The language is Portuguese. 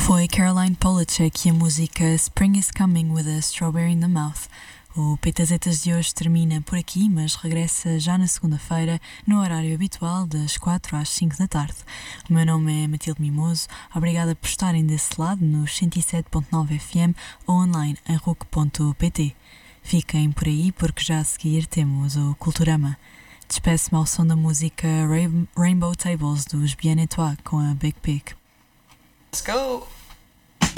Foi Caroline Polachek e a música Spring is Coming with a Strawberry in the Mouth. O Petazetas de hoje termina por aqui, mas regressa já na segunda-feira, no horário habitual, das 4 às 5 da tarde. O meu nome é Matilde Mimoso, obrigada por estarem desse lado nos 107.9 FM ou online em RUC.pt. Fiquem por aí porque já a seguir temos o Culturama. Despeço-me ao som da música Rainbow Tables dos Bien et Toi com a Big Pig. Let's go!